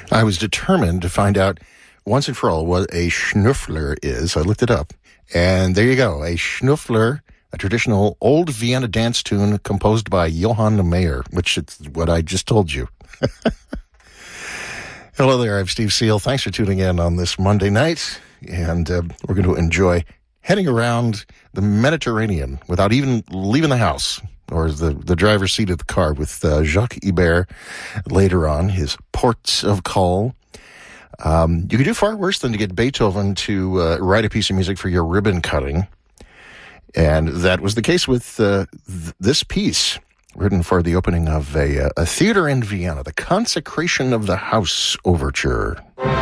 I was determined to find out once and for all what a Schnüffler is. I looked it up. And there you go. A Schnüffler, a traditional old Vienna dance tune composed by Johann Mayer, which is what I just told you. Hello there. I'm Steve Seal. Thanks for tuning in on this Monday night. And we're going to enjoy heading around the Mediterranean without even leaving the house or the driver's seat of the car with Jacques Ibert later on, his Ports of Call. You could do far worse than to get Beethoven to write a piece of music for your ribbon cutting. And that was the case with this piece, written for the opening of a theater in Vienna, the Consecration of the House Overture.